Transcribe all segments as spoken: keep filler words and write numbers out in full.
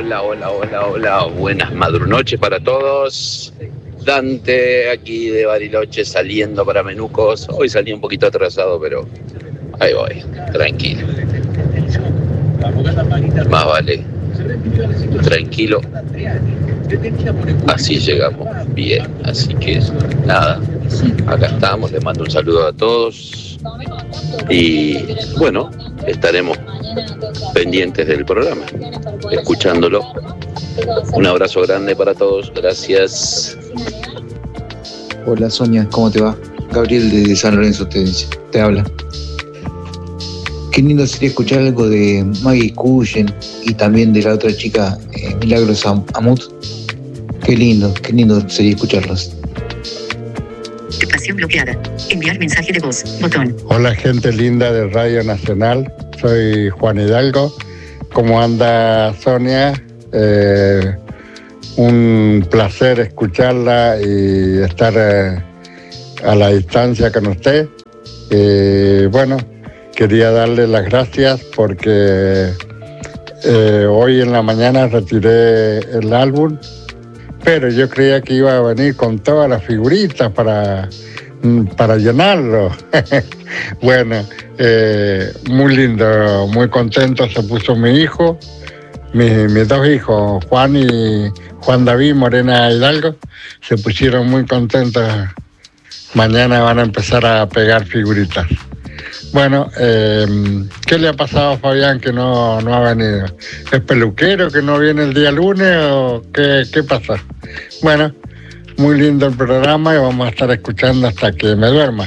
hola, hola, hola, hola. Buenas madrunoches para todos. Dante, aquí de Bariloche, saliendo para Menucos. Hoy salí un poquito atrasado, pero ahí voy, tranquilo. Más vale, tranquilo. Así llegamos bien. Así que nada, acá estamos. Les mando un saludo a todos. Y bueno, estaremos pendientes del programa, escuchándolo. Un abrazo grande para todos. Gracias. Hola Sonia, ¿cómo te va? Gabriel de San Lorenzo te, te habla. Qué lindo sería escuchar algo de Maggie Cullen y también de la otra chica, eh, Milagros Amut. Qué lindo, qué lindo sería escucharlos. Espacio bloqueada. Enviar mensaje de voz. Botón. Hola gente linda de Radio Nacional. Soy Juan Hidalgo. ¿Cómo anda Sonia? Eh, un placer escucharla y estar eh, a la distancia con usted. Eh, bueno, quería darle las gracias porque eh, hoy en la mañana retiré el álbum, pero yo creía que iba a venir con todas las figuritas para, para llenarlo. Bueno, eh, muy lindo, muy contento se puso mi hijo, mi, mis dos hijos, Juan y Juan David Morena Hidalgo, se pusieron muy contentos. Mañana van a empezar a pegar figuritas. Bueno, eh, ¿qué le ha pasado a Fabián que no, no ha venido? ¿Es peluquero que no viene el día lunes o qué, qué pasa? Bueno, muy lindo el programa y vamos a estar escuchando hasta que me duerma.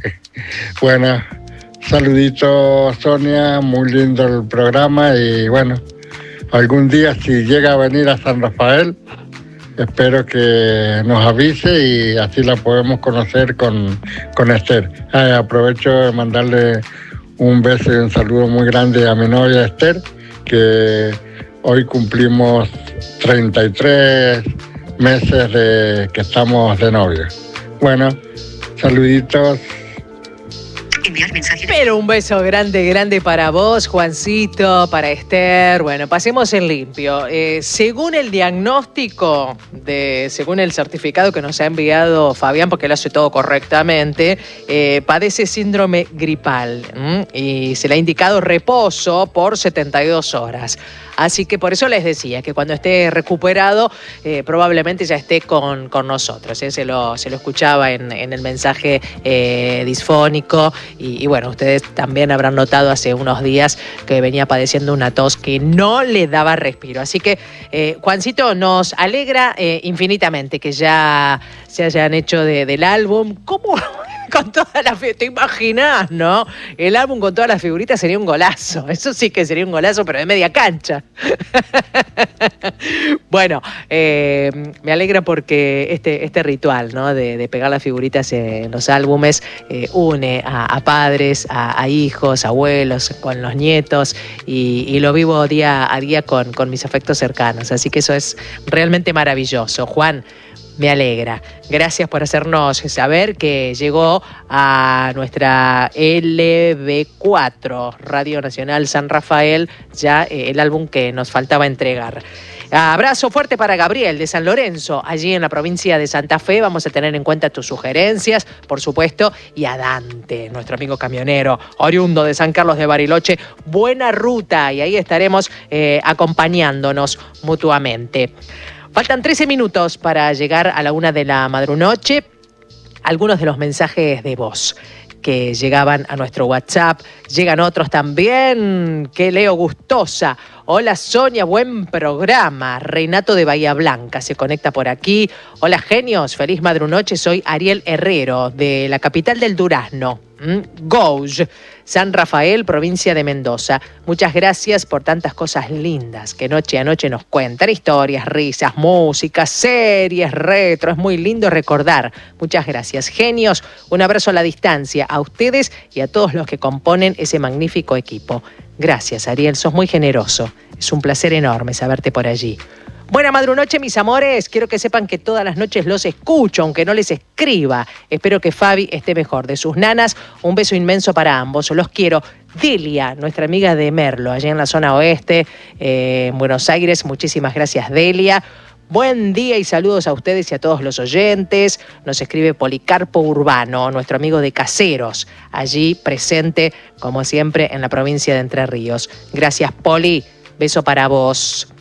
Bueno, saluditos Sonia, muy lindo el programa y bueno, algún día si llega a venir a San Rafael, espero que nos avise y así la podemos conocer con, con Esther. Ah, aprovecho de mandarle un beso y un saludo muy grande a mi novia Esther, que hoy cumplimos treinta y tres meses de que estamos de novio. Bueno, saluditos. Enviar mensaje. Pero un beso grande, grande para vos, Juancito, para Esther. Bueno, pasemos en limpio. Eh, según el diagnóstico, de, según el certificado que nos ha enviado Fabián, porque él hace todo correctamente, eh, padece síndrome gripal ¿m? y se le ha indicado reposo por setenta y dos horas. Así que por eso les decía que cuando esté recuperado eh, probablemente ya esté con, con nosotros. ¿eh? Se, lo, se lo escuchaba en, en el mensaje eh, disfónico y, y bueno, ustedes también habrán notado hace unos días que venía padeciendo una tos que no le daba respiro. Así que eh, Juancito, nos alegra eh, infinitamente que ya se hayan hecho de, del álbum. ¿Cómo? Con todas las figuritas, te imaginás, ¿no? El álbum con todas las figuritas sería un golazo. Eso sí que sería un golazo, pero de media cancha. Bueno, eh, me alegra porque este, este ritual, ¿no? de, de pegar las figuritas en los álbumes eh, une a, a padres, a, a hijos, abuelos, con los nietos y, y lo vivo día a día con, con mis afectos cercanos. Así que eso es realmente maravilloso. Juan, me alegra. Gracias por hacernos saber que llegó a nuestra L B cuatro, Radio Nacional San Rafael, ya eh, el álbum que nos faltaba entregar. Abrazo fuerte para Gabriel de San Lorenzo, allí en la provincia de Santa Fe. Vamos a tener en cuenta tus sugerencias, por supuesto, y a Dante, nuestro amigo camionero, oriundo de San Carlos de Bariloche. Buena ruta y ahí estaremos eh, acompañándonos mutuamente. Faltan trece minutos para llegar a la una de la madrunoche. Algunos de los mensajes de voz que llegaban a nuestro WhatsApp. Llegan otros también, que leo gustosa. Hola Sonia, buen programa. Renato de Bahía Blanca se conecta por aquí. Hola genios, feliz madrunoche. Soy Ariel Herrero, de la capital del Durazno. ¿Mm? Gouge, San Rafael, provincia de Mendoza. Muchas gracias por tantas cosas lindas que noche a noche nos cuentan. Historias, risas, música, series, retro. Es muy lindo recordar. Muchas gracias, genios. Un abrazo a la distancia a ustedes y a todos los que componen ese magnífico equipo. Gracias, Ariel, sos muy generoso. Es un placer enorme saberte por allí. Buena madrunoche, mis amores. Quiero que sepan que todas las noches los escucho, aunque no les escriba. Espero que Fabi esté mejor. De sus nanas, un beso inmenso para ambos. Los quiero. Delia, nuestra amiga de Merlo, allá en la zona oeste, eh, en Buenos Aires. Muchísimas gracias, Delia. Buen día y saludos a ustedes y a todos los oyentes. Nos escribe Policarpo Urbano, nuestro amigo de Caseros, allí presente, como siempre, en la provincia de Entre Ríos. Gracias, Poli. Beso para vos.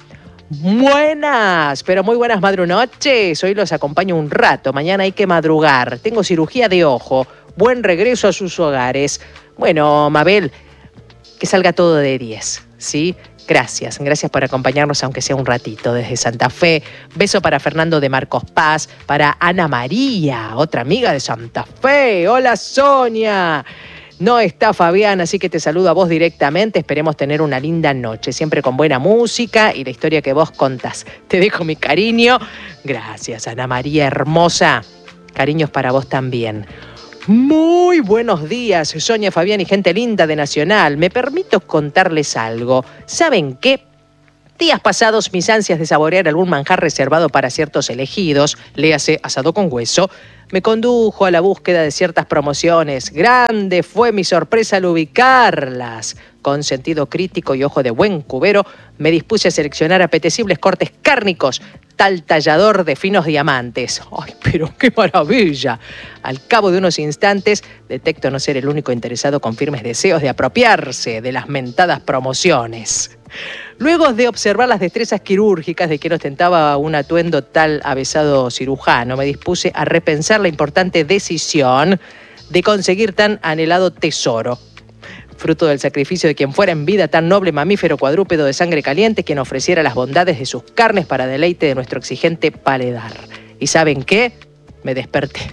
Buenas, pero muy buenas madrunoches. Hoy los acompaño un rato. Mañana hay que madrugar. Tengo cirugía de ojo. Buen regreso a sus hogares. Bueno, Mabel, que salga todo de diez, ¿sí? Gracias, gracias por acompañarnos, aunque sea un ratito, desde Santa Fe. Beso para Fernando de Marcos Paz, para Ana María, otra amiga de Santa Fe. Hola, Sonia. No está Fabián, así que te saludo a vos directamente. Esperemos tener una linda noche, siempre con buena música y la historia que vos contás. Te dejo mi cariño. Gracias, Ana María hermosa. Cariños para vos también. Muy buenos días, Sonia, Fabián y gente linda de Nacional. Me permito contarles algo. ¿Saben qué? Días pasados, mis ansias de saborear algún manjar reservado para ciertos elegidos, léase asado con hueso, me condujo a la búsqueda de ciertas promociones. Grande fue mi sorpresa al ubicarlas. Con sentido crítico y ojo de buen cubero, me dispuse a seleccionar apetecibles cortes cárnicos, tal tallador de finos diamantes. ¡Ay, pero qué maravilla! Al cabo de unos instantes, detecto no ser el único interesado con firmes deseos de apropiarse de las mentadas promociones. Luego de observar las destrezas quirúrgicas de quien ostentaba un atuendo tal avesado cirujano, me dispuse a repensar la importante decisión de conseguir tan anhelado tesoro. Fruto del sacrificio de quien fuera en vida tan noble mamífero cuadrúpedo de sangre caliente, quien ofreciera las bondades de sus carnes para deleite de nuestro exigente paladar. ¿Y saben qué? Me desperté.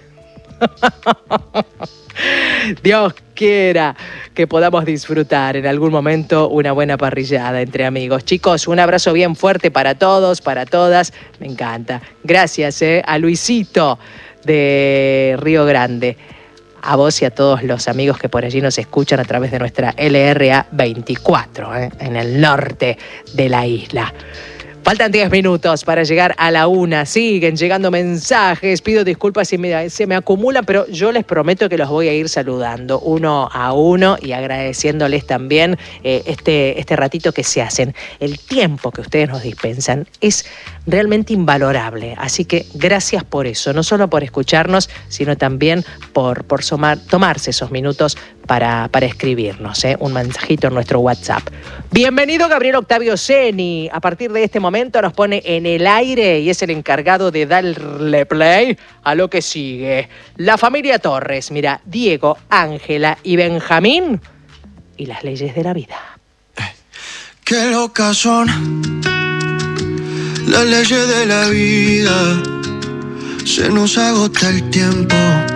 Dios quiera que podamos disfrutar en algún momento una buena parrillada entre amigos. Chicos, un abrazo bien fuerte para todos, para todas. Me encanta. Gracias eh, a Luisito de Río Grande. A vos y a todos los amigos que por allí nos escuchan a través de nuestra L R A veinticuatro, eh, en el norte de la isla. Faltan diez minutos para llegar a la una. Siguen llegando mensajes. Pido disculpas si me, se me acumulan, pero yo les prometo que los voy a ir saludando uno a uno y agradeciéndoles también eh, este, este ratito que se hacen. El tiempo que ustedes nos dispensan es realmente invalorable. Así que gracias por eso. No solo por escucharnos, sino también por, por somar, tomarse esos minutos para, para escribirnos, ¿eh? Un mensajito en nuestro WhatsApp. Bienvenido Gabriel Octavio Seni. A partir de este momento nos pone en el aire y es el encargado de darle play a lo que sigue. La familia Torres, mira, Diego, Ángela y Benjamín y las leyes de la vida. Qué locas son las leyes de la vida. Se nos agota el tiempo